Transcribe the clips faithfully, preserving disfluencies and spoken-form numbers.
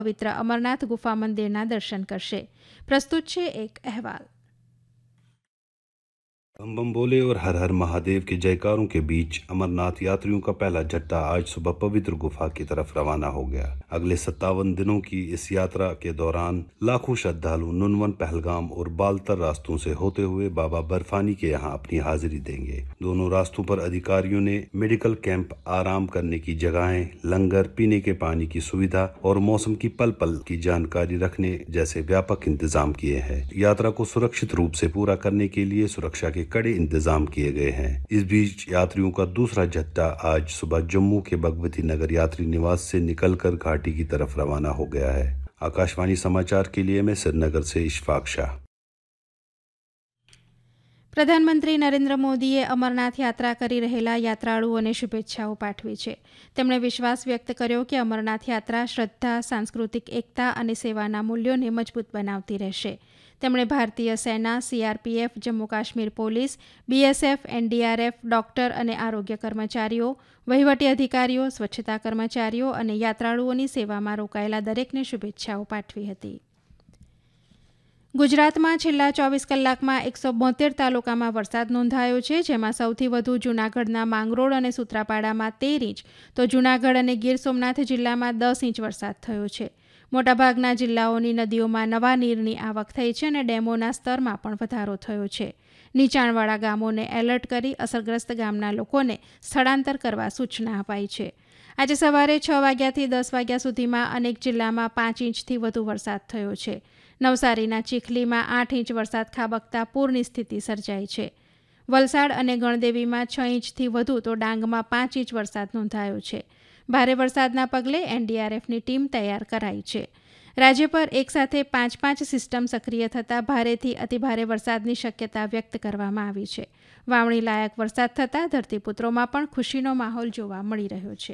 પવિત્ર અમરનાથ ગુફા મંદિરના દર્શન કરશે. પ્રસ્તુત છે એક અહેવાલ. बम बम बोले और हर हर महादेव के जयकारों के बीच अमरनाथ यात्रियों का पहला जत्था आज सुबह पवित्र गुफा की तरफ रवाना हो गया. अगले सत्तावन दिनों की इस यात्रा के दौरान लाखों श्रद्धालु नुनवन, पहलगाम और बालतर रास्तों से होते हुए बाबा बर्फानी के यहाँ अपनी हाजिरी देंगे. दोनों रास्तों पर अधिकारियों ने मेडिकल कैंप, आराम करने की जगहें, लंगर, पीने के पानी की सुविधा और मौसम की पल पल की जानकारी रखने जैसे व्यापक इंतजाम किए हैं. यात्रा को सुरक्षित रूप से पूरा करने के लिए सुरक्षा के कड़े इंतजाम किए गए हैं. इस बीच यात्रियों का दूसरा जत्था आज सुबह जम्मू के भगवती नगर यात्री निवास से निकलकर घाटी की तरफ रवाना हो गया है. आकाशवाणी समाचार के लिए मैं श्रीनगर से इशफाक शाह. પ્રધાનમંત્રી નરેન્દ્ર મોદીએ અમરનાથ યાત્રા કરી રહેલા યાત્રાળુઓને શુભેચ્છાઓ પાઠવી છે. તેમણે વિશ્વાસ વ્યક્ત કર્યો કે અમરનાથ યાત્રા શ્રદ્ધા, સાંસ્કૃતિક એકતા અને સેવાના મૂલ્યોને મજબૂત બનાવતી રહેશે. તેમણે ભારતીય સેના, CRPF, Jammu Kashmir police, BSF, NDRF, doctor અને આરોગ્ય કર્મચારીઓ, વહીવટી અધિકારીઓ, સ્વચ્છતા કર્મચારીઓ અને યાત્રાળુઓની સેવામાં રોકાયેલા દરેકને શુભેચ્છાઓ પાઠવી હતી. ગુજરાતમાં છેલ્લા ચોવીસ કલાકમાં એકસો બોતેર તાલુકામાં વરસાદ નોંધાયો છે, જેમાં સૌથી વધુ જૂનાગઢના માંગરોળ અને સૂત્રાપાડામાં તેર ઇંચ તો જૂનાગઢ અને ગીર સોમનાથ જિલ્લામાં દસ ઇંચ વરસાદ થયો છે. મોટાભાગના જિલ્લાઓની નદીઓમાં નવા નીરની આવક થઈ છે અને ડેમોના સ્તરમાં પણ વધારો થયો છે. નીચાણવાળા ગામોને એલર્ટ કરી અસરગ્રસ્ત ગામના લોકોને સ્થળાંતર કરવા સૂચના અપાઈ છે. આજે સવારે છ વાગ્યાથી દસ વાગ્યા સુધીમાં અનેક જિલ્લામાં પાંચ ઇંચથી વધુ વરસાદ થયો છે. નવસારીના ચીખલીમાં આઠ ઇંચ વરસાદ ખાબકતા પૂરની સ્થિતિ સર્જાઈ છે. વલસાડ અને ગણદેવીમાં છ ઇંચથી વધુ તો ડાંગમાં પાંચ ઇંચ વરસાદ નોંધાયો છે. ભારે વરસાદના પગલે એનડીઆરએફની ટીમ તૈયાર કરાઈ છે. રાજ્ય પર એકસાથે પાંચ પાંચ સિસ્ટમ સક્રિય થતાં ભારેથી અતિભારે વરસાદની શક્યતા વ્યક્ત કરવામાં આવી છે. વાવણી લાયક વરસાદ થતાં ધરતીપુત્રોમાં પણ ખુશીનો માહોલ જોવા મળી રહ્યો છે.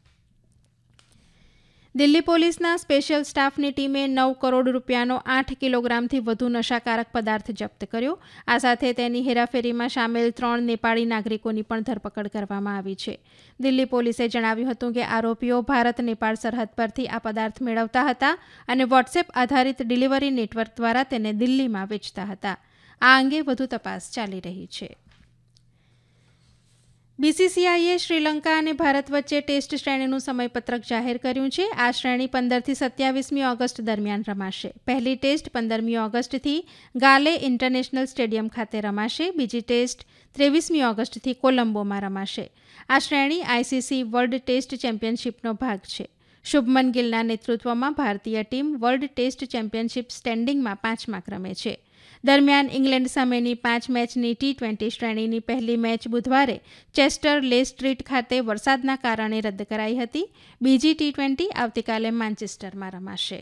દિલ્હી પોલીસના સ્પેશિયલ સ્ટાફની ટીમે નવ કરોડ રૂપિયાનો આઠ કિલોગ્રામથી વધુ નશાકારક પદાર્થ જપ્ત કર્યો. આ સાથે તેની હેરાફેરીમાં સામેલ ત્રણ નેપાળી નાગરિકોની પણ ધરપકડ કરવામાં આવી છે. દિલ્હી પોલીસે જણાવ્યું હતું કે આરોપીઓ ભારત નેપાળ સરહદ પરથી આ પદાર્થ મેળવતા હતા અને વોટ્સએપ આધારિત ડિલિવરી નેટવર્ક દ્વારા તેને દિલ્હીમાં વેચતા હતા. આ અંગે વધુ તપાસ ચાલી રહી છે. બીસીસીઆઈએ શ્રીલંકા અને ભારત વચ્ચે ટેસ્ટ શ્રેણીનું સમયપત્રક જાહેર કર્યું છે. આ શ્રેણી પંદરથી સત્યાવીસમી ઓગસ્ટ દરમિયાન રમાશે. પહેલી ટેસ્ટ પંદરમી ઓગસ્ટથી ગાલે ઇન્ટરનેશનલ સ્ટેડિયમ ખાતે રમાશે. બીજી ટેસ્ટ ત્રેવીસમી ઓગસ્ટથી કોલંબોમાં રમાશે. આ શ્રેણી આઈસીસી વર્લ્ડ ટેસ્ટ ચેમ્પિયનશિપનો ભાગ છે. શુભમન ગિલના નેતૃત્વમાં ભારતીય ટીમ વર્લ્ડ ટેસ્ટ ચેમ્પિયનશિપ સ્ટેન્ડિંગમાં પાંચમા ક્રમે છે. દરમિયાન ઇંગ્લેન્ડ સામેની પાંચ મેચની ટી ટ્વેન્ટી શ્રેણીની પહેલી મેચ બુધવારે ચેસ્ટર લે સ્ટ્રીટ ખાતે વરસાદના કારણે રદ કરાઈ હતી. બીજી ટી ટ્વેન્ટી આવતીકાલે માન્ચેસ્ટરમાં રમાશે.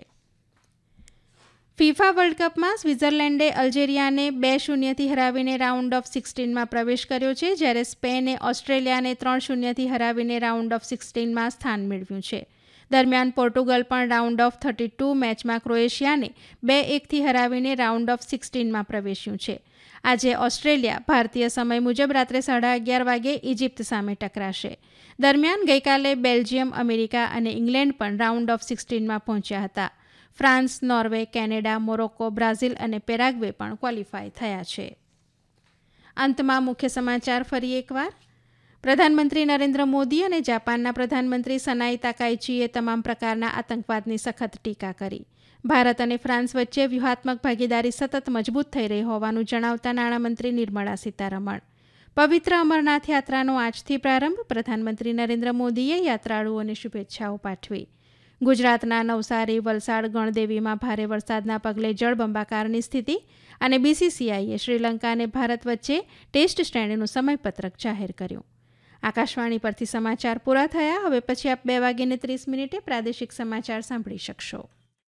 ફિફા વર્લ્ડ કપમાં સ્વિટ્ઝરલેન્ડે અલ્જેરિયાને બે શૂન્યથી હરાવીને રાઉન્ડ ઓફ સિક્સટીનમાં પ્રવેશ કર્યો છે, જ્યારે સ્પેને ઓસ્ટ્રેલિયાને ત્રણ શૂન્યથી હરાવીને રાઉન્ડ ઓફ સિક્સટીનમાં સ્થાન મેળવ્યું છે. દરમિયાન પોર્ટુગલ પણ રાઉન્ડ ઓફ થર્ટી ટુ મેચમાં ક્રોએશિયાને બે એકથી હરાવીને રાઉન્ડ ઓફ સિક્સટીનમાં પ્રવેશ્યું છે. આજે ઓસ્ટ્રેલિયા ભારતીય સમય મુજબ રાત્રે સાડા અગિયાર વાગે ઇજિપ્ત સામે ટકરાશે. દરમિયાન ગઈકાલે બેલ્જિયમ, અમેરિકા અને ઇંગ્લેન્ડ પણ રાઉન્ડ ઓફ સિક્સટીનમાં પહોંચ્યા હતા. France, Norway, Canada, Morocco, Brazil અને પેરાગ્વે પણ ક્વોલિફાય થયા છે. અંતમાં મુખ્ય સમાચાર ફરી એકવાર. પ્રધાનમંત્રી નરેન્દ્ર મોદી અને જાપાનના પ્રધાનમંત્રી સનાઈ તાકાઈચીએ તમામ પ્રકારના આતંકવાદની સખત ટીકા કરી. ભારત અને ફ્રાન્સ વચ્ચે વ્યૂહાત્મક ભાગીદારી સતત મજબૂત થઈ રહી હોવાનું જણાવતા નાણામંત્રી નિર્મળા સીતારમણ. પવિત્ર અમરનાથ યાત્રાનો આજથી પ્રારંભ. પ્રધાનમંત્રી નરેન્દ્ર મોદીએ યાત્રાળુઓને શુભેચ્છાઓ પાઠવી. ગુજરાતના નવસારી, વલસાડ, ગણદેવીમાં ભારે વરસાદના પગલે જળબંબાકારની સ્થિતિ અને બીસીસીઆઈએ શ્રીલંકા અને ભારત વચ્ચે ટેસ્ટ શ્રેણીનું સમયપત્રક જાહેર કર્યું. આકાશવાણી પરથી સમાચાર પૂરા થયા. હવે પછી આપ બે વાગીને ત્રીસ મિનિટે પ્રાદેશિક સમાચાર સાંભળી શકશો.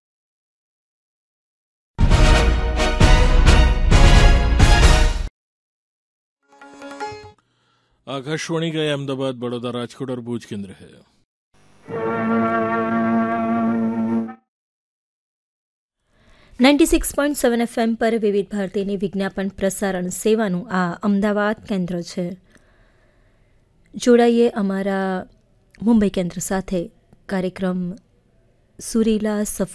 आकाशवाणी का अहमदाबाद, बड़ौदा, राजकोट और भूज केंद्र है. Ninety six point seven FM પર વિવિધ ભારતીની વિજ્ઞાપન પ્રસારણ સેવાનું આ અમદાવાદ કેન્દ્ર છે. જોડાઈએ અમારા મુંબઈ કેન્દ્ર સાથે. કાર્યક્રમ સુરીલા સફર